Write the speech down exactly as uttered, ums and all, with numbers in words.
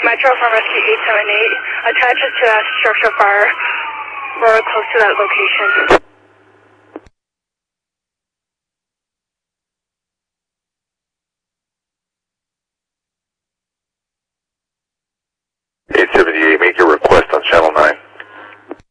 Metro from Rescue eight seven eight attaches to a structure fire. We're close to that location.